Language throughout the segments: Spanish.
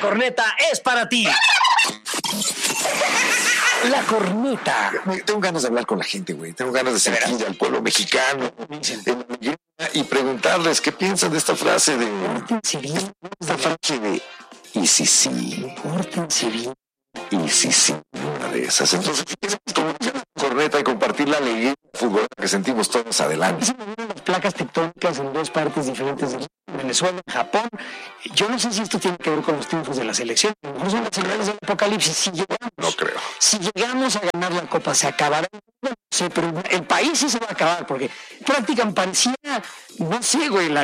corneta es para ti. La corneta. Tengo ganas de hablar con la gente, güey. Tengo ganas de sentir al pueblo mexicano y preguntarles qué piensan de esta frase de... y si sí. Y si sí, una de esas. Entonces, como la corneta y compartir la alegría futbolera que sentimos todos adelante. Se movieron las placas tectónicas en dos partes diferentes de Venezuela, Japón. Yo no sé si esto tiene que ver con los triunfos de la selección. A lo mejor son las señales del apocalipsis. No creo. Si llegamos a ganar la Copa, ¿se acabará? No sé, pero el país sí se va a acabar, porque prácticamente parecía, no sé, güey, la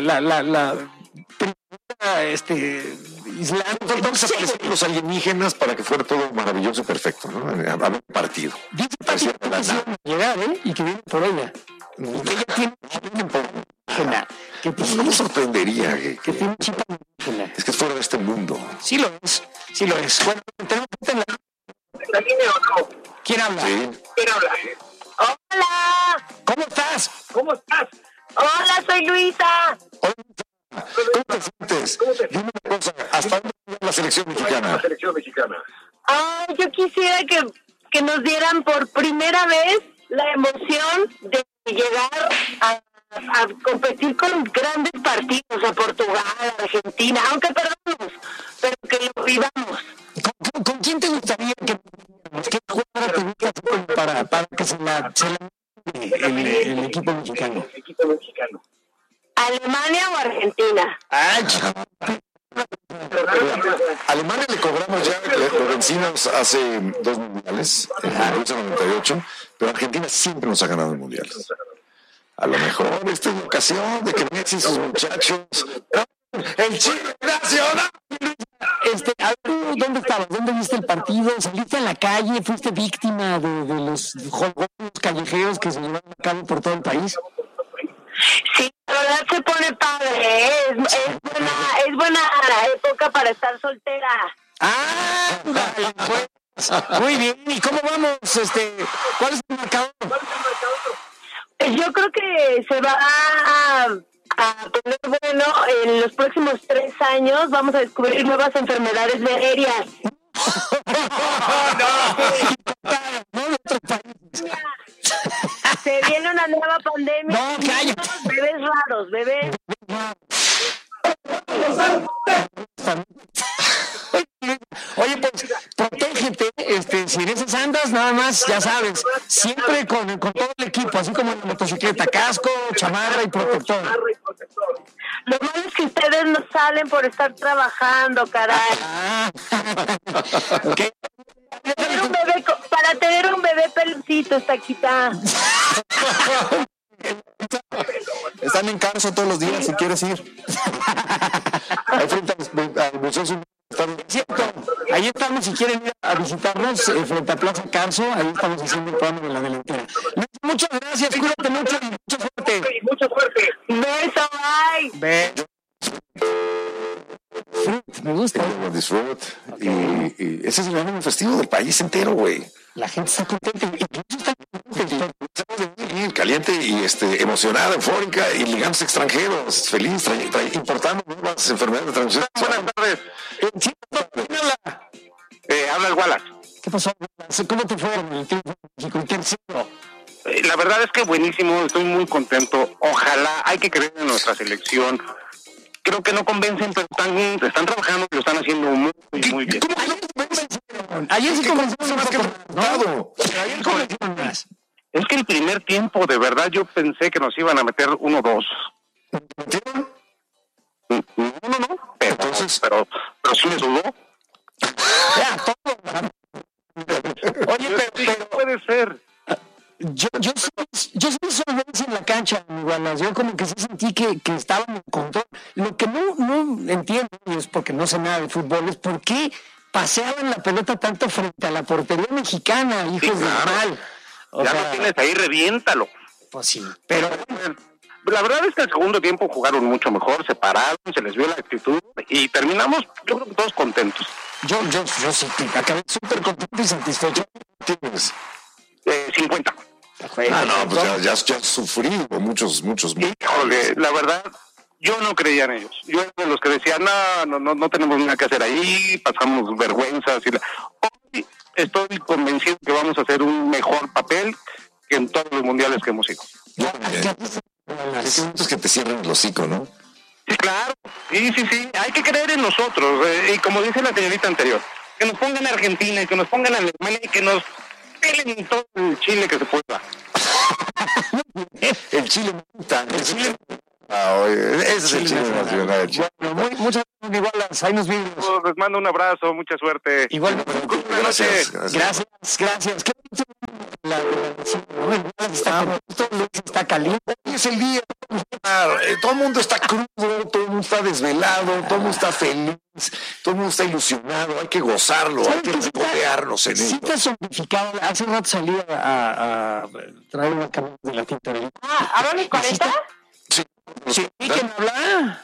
Islam, aparecieron los alienígenas para que fuera todo maravilloso y perfecto, ¿no? Haber partido. Dice que llegar, y que viene por ella. Y que ella tiene por ella. No me sorprendería que tiene un chip alienígena. Es que es fuera de este mundo. Sí lo es. Bueno, tenemos que tener ¿La línea o no? ¿Quién habla? Sí. ¿Quién habla? ¡Hola! ¿Cómo estás? ¿Cómo estás? ¡Hola, soy Luisa! ¿Cómo te sientes? Dime una cosa, ¿hasta dónde llega la selección mexicana? La selección mexicana. Ay, yo quisiera que nos dieran por primera vez la emoción de llegar a competir con grandes partidos a Portugal, a Argentina, aunque perdamos, pero que lo vivamos. ¿Con quién te gustaría que qué jugadora te gusta para que se la el equipo mexicano? El equipo mexicano. ¿Alemania o Argentina? Alemania le cobramos ya, lo vencimos hace 2 mundiales, en el 98, pero Argentina siempre nos ha ganado el mundial. A lo mejor esta es la ocasión de que Messi y sus muchachos... ¡El Chile Nacional! ¿Dónde estabas? ¿Dónde viste el partido? ¿Saliste a la calle? ¿Fuiste víctima de los juegos callejeros que se llevaron a cabo por todo el país? Sí, la verdad se pone padre, es buena época para estar soltera. Dale, pues. Muy bien, ¿y cómo vamos? ¿Cuál es el marcador? Yo creo que se va a poner bueno en los próximos 3 años. Vamos a descubrir nuevas enfermedades venéreas. No, de otros países. Se viene una nueva pandemia. No, cállate. Bebés raros, bebés. Oye, pues, protégete, si en esas andas, nada más, ya sabes, siempre con todo el equipo, así como en la motocicleta, casco, chamarra y protector. Lo malo es que ustedes no salen por estar trabajando, caray. Okay. Para tener un bebé pelucito, Taquita. Están en Carso todos los días, si quieres ir. Ahí frente al Museo. Ahí estamos, si quieren ir a visitarnos, frente a Plaza Carso, ahí estamos haciendo el programa de la delantera. Muchas gracias, cuídate mucho y mucha suerte. Mucha suerte. Beso, bye. Me gusta. Disfrut. Y ese es el ánimo festivo del país entero, güey. La gente está contenta, incluso está caliente y emocionada, eufórica, y ligándose extranjeros, feliz, importando nuevas enfermedades de transmisión. Buenas tardes. Habla el Wallace. ¿Qué pasó? ¿Cómo te fue en el triunfo de México? ¿El tercero? La verdad es que buenísimo, estoy muy contento. Ojalá, hay que creer en nuestra selección. Creo que no convencen, pero están trabajando y lo están haciendo muy bien. Ayer sí convencieron más que ¿no? Ayer convencieron más. Es que el primer tiempo, de verdad, yo pensé que nos iban a meter 1-2. ¿Metieron? No. Pero sí me dudó. Oye, pero puede ser. Yo sí solvencia en la cancha, Wallace. Yo como que sí sentí que estaban en control. Lo que no entiendo, y es porque no sé nada de fútbol, es por qué paseaban la pelota tanto frente a la portería mexicana, hijos de mal. Ya lo tienes ahí, reviéntalo. Pues sí, pero la verdad es que el segundo tiempo jugaron mucho mejor, se pararon, se les vio la actitud y terminamos, yo creo que todos contentos. Yo sí, acabé súper contento y satisfecho. ¿Tienes? 50. No, pues ya has sufrido muchos. Híjole, la verdad, yo no creía en ellos. Yo era de los que decían, no tenemos nada que hacer ahí, pasamos vergüenzas. Hoy estoy convencido que vamos a hacer un mejor papel que en todos los mundiales que hemos ido. Es que te cierren el hocico, ¿no? Sí, claro. Sí. Hay que creer en nosotros. Y como dice la señorita anterior, que nos pongan a Argentina, que nos pongan a Alemania y que nos pelen todo el Chile que se pueda. El Chile ese es el Chile nacional. Bueno, muchas gracias, ahí nos vimos. Les mando un abrazo, mucha suerte. Igual. Gracias. Qué está caliente. Es el día. Todo el mundo está crudo, todo el mundo está desvelado, todo el mundo está feliz, todo el mundo está ilusionado. Hay que gozarlo, hay que regodearnos en sí esto. te has zombificado. Hace rato salí a traer una camisa de la tintorería. ¿Hablan los 40? Sí, ¿quién habla?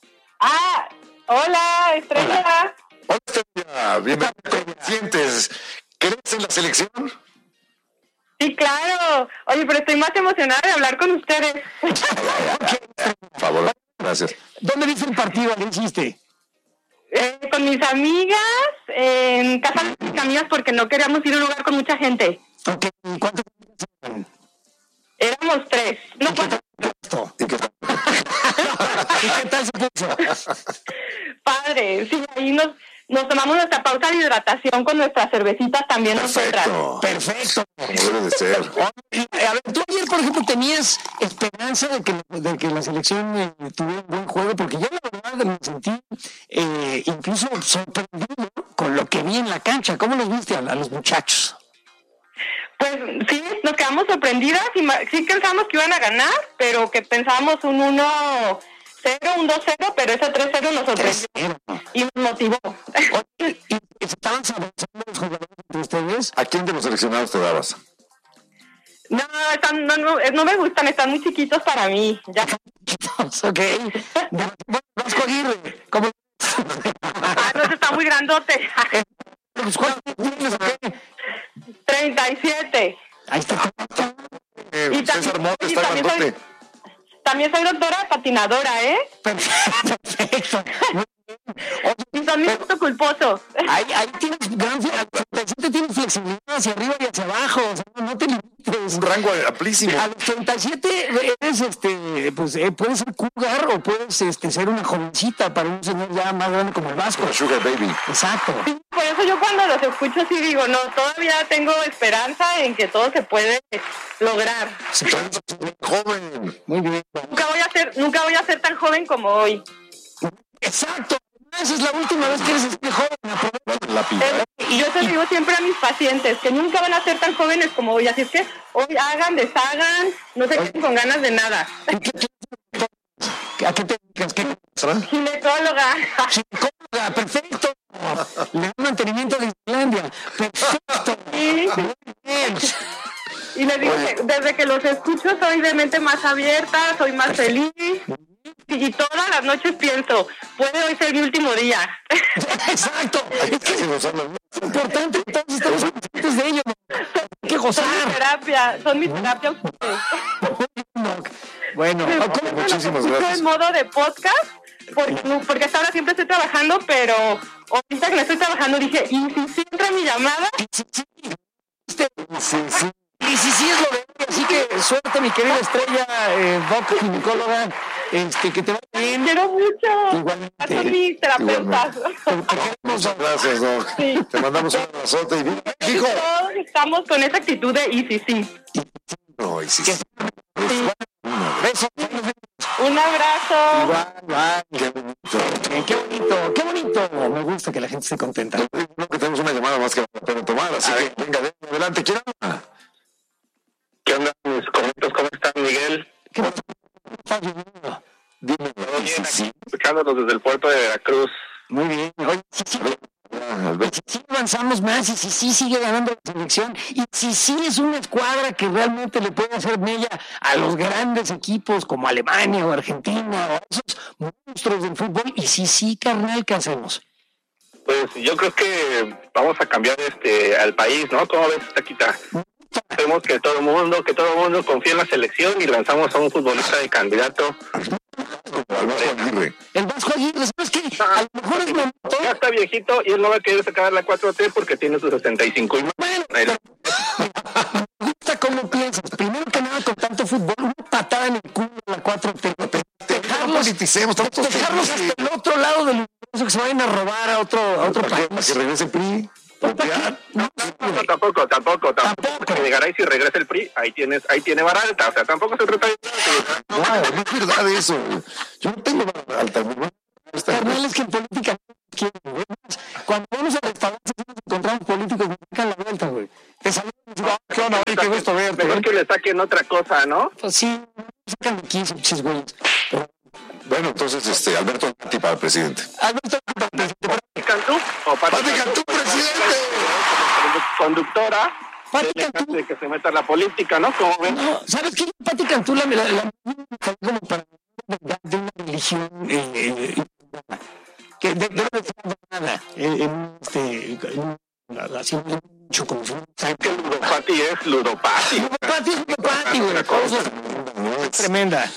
Hola, Estrella. Hola, Estrella. Bienvenida. ¿Cómo te sientes? ¿Crees en la selección? Sí, claro. Oye, pero estoy más emocionada de hablar con ustedes. Por favor, gracias. ¿Dónde viste el partido? ¿Qué hiciste? Con mis amigas, en casa de mis amigas, porque no queríamos ir a un lugar con mucha gente. Okay. ¿Cuántos eran? Éramos 3. No, ¿Y qué tal? ¿Y qué tal se puso? Padre, sí, ahí nos tomamos nuestra pausa de hidratación con nuestras cervecitas también nosotras. Perfecto. Como debe de ser. A ver, tú ayer, por ejemplo, tenías esperanza de que la selección tuviera un buen juego, porque yo la verdad me sentí incluso sorprendido con lo que vi en la cancha. ¿Cómo los viste a los muchachos? Pues sí, nos quedamos sorprendidas y sí pensamos que iban a ganar, pero que pensábamos un 1-0, un 2-0, pero ese 3-0 nos sorprendió y nos motivó. Oye, ¿y estaban avanzando los jugadores entre ustedes? ¿A quién de los seleccionados te dabas? No me gustan, están muy chiquitos para mí. Ya. Ok. Vasco Aguirre, ¿cómo? No, está muy grandote. ¿Cuántos tienes? 37. Ahí está. César Mota está grandote. También soy doctora patinadora, ¿eh? Perfecto. Y son mi gusto culposo. Ahí tienes gran tienes flexibilidad hacia arriba y hacia abajo, o sea, no te limites. Un rango amplísimo. A los 37 eres pues puedes ser cougar o puedes ser una jovencita para un señor ya más grande como el Vasco. Sugar baby. Exacto. Por eso yo cuando los escucho sí digo, no, todavía tengo esperanza en que todo se puede lograr. Sí, joven. Muy bien. Nunca voy a ser tan joven como hoy. Exacto. Esa es la última vez que eres así joven. La pila. Y yo se lo digo siempre a mis pacientes, que nunca van a ser tan jóvenes como hoy. Así es que hoy hagan, deshagan, no se queden con ganas de nada. ¿A qué te dedicas? Ginecóloga. Ginecóloga, perfecto. Le da mantenimiento de Islandia. Perfecto. Sí. Bien. Y les digo que desde que los escucho soy de mente más abierta, soy más feliz. Y todas las noches pienso, puede hoy ser mi último día. Exacto. Es importante, entonces estamos conscientes de ello. Hay que gozar. Son mi terapia ustedes. Bueno, muchísimas gracias. En modo de podcast, porque hasta ahora siempre estoy trabajando, pero ahorita que no estoy trabajando dije, ¿y si entra mi llamada? Sí. Y sí es lo de hoy, así que suerte mi querida Estrella, doc ginecóloga, que te vaya bien. Quiero mucho. Igualmente. Son mis terapeutas. Muchas gracias, Doc. Sí. Te mandamos un abrazote y viva México. Todos estamos con esa actitud de sí. No, y sí. Beso. Un abrazo. Igual. Qué bonito. Me gusta que la gente esté contenta. No, que tenemos una llamada más que vale la pena tomar, así que venga, adelante. ¿Quién habla? ¿Qué onda, mis correctos? ¿Cómo están, Miguel? ¿Qué estás viviendo? Dime. ¿Todo bien? Aquí, escuchándolos desde el puerto de Veracruz. Muy bien. Oye, sí avanzamos más y sí sigue ganando la selección y sí es una escuadra que realmente le puede hacer mella a los grandes equipos como Alemania o Argentina o esos monstruos del fútbol y sí, carnal, ¿qué hacemos? Pues yo creo que vamos a cambiar al país, ¿no? ¿Cómo ves, Taquita? Esperemos que todo el mundo confíe en la selección y lanzamos a un futbolista de candidato Al Vasco Aguirre. El Vasco Aguirre, ¿sabes qué? A lo mejor es momento. Ya está viejito y él no va a querer sacar la 4T porque tiene sus 65 y más. Bueno, pero me gusta cómo piensas. Primero que nada, con tanto fútbol, una patada en el culo de la 4T. Politicemos, dejarlos hasta el otro lado del universo, que se vayan a robar a otro país. Para que regrese el PRI. No, tampoco. Porque Videgaray, si regresa el PRI, ahí tiene vara alta. O sea, tampoco se trata de... No es verdad eso. Yo no tengo vara alta. Carnal, es que en política no quieren. Cuando vamos a restaurantes nos encontramos políticos que sacan la vuelta, güey. Te saludan y dicen, ¿qué onda? Oye, qué gusto verte. Mejor que le saquen otra cosa, ¿no? Pues sí, sacan de 15 pinches güeyes. Bueno, entonces, Alberto Gatti para presidente. Alberto para presidente. ¿Pati Cantú o Pati Cantú, presidente? Conductora. Pati Cantú. De que se meta en la política, ¿no? Como ven. No, ¿sabes qué? Pati Cantú la como para de una religión que debe de ser nada haciendo mucho como ¿sabes qué ludopati es? Ludopati. Ludopati, güey. Es tremenda.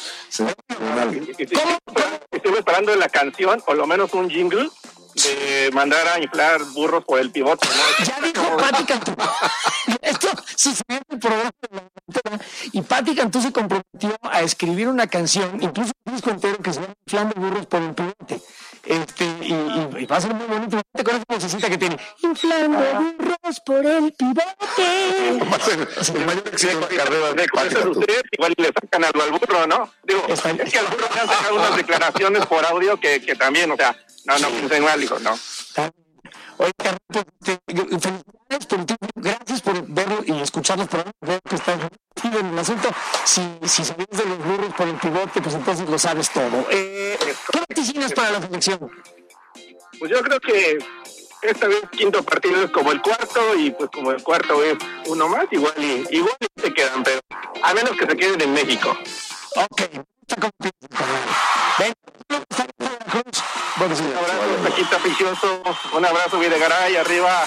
Estuve esperando la canción, o lo menos un jingle, de mandar a inflar burros por el pivote, ¿no? Ya dijo Pati Cantú. Esto sucedió en el programa de la mañana, y Pati Cantú se comprometió a escribir una canción, incluso un disco entero, que se llama Inflando burros por el pivote. Y va a ser muy bonito con esa vocecita que tiene. Inflando burros por el pivote. Va a ser el mayor éxito de la carrera de Pati Cantú. Igual le sacan algo al burro, ¿no? Digo, es que al burro le han sacado unas declaraciones por audio que también, o sea, no piensen mal, hijo, no. Oye, Carlos, felicidades por ti, gracias por verlo y escuchar los programas. Veo que estás en el asunto. Si sabías de los burros por el pivote, pues entonces lo sabes todo. ¿Qué vaticinas para la selección? Pues yo creo que esta vez quinto partido es como el cuarto, y pues como el cuarto es uno más, igual se quedan, pero a menos que se queden en México. Ok, está complicado. Ven, Cruz. Bueno, sí, un abrazo, Paquita Picioso, un abrazo, Videgaray, arriba.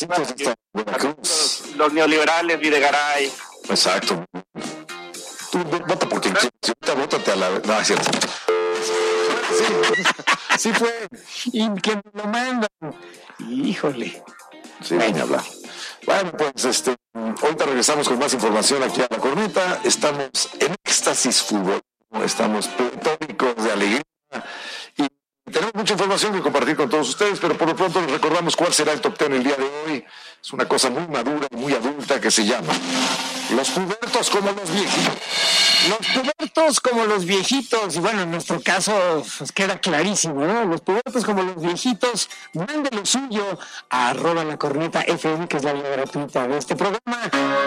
Los neoliberales, Videgaray. Exacto. Tú vota por quien quieras, vótate a la... No, es cierto. Sí fue. Y que me lo mandan. Híjole. Sí, ni hablar. Bueno, pues ahorita regresamos con más información aquí a La Corneta. Estamos en éxtasis fútbol. Estamos pletóricos de alegría. Y tenemos mucha información que compartir con todos ustedes, pero por lo pronto les recordamos cuál será el top 10 el día de hoy. Es una cosa muy madura y muy adulta que se llama Los pubertos como los viejitos. Los pubertos como los viejitos, y bueno, en nuestro caso pues queda clarísimo, ¿no? Los pubertos como los viejitos, mande lo suyo a @lacornetafm, que es la vía gratuita de este programa.